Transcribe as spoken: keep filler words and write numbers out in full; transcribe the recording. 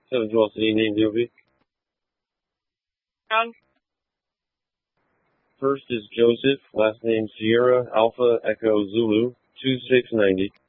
seven twelve City, name D O B. Wrong. First is Joseph, last name Sierra Alpha Echo Zulu, two six nine zero.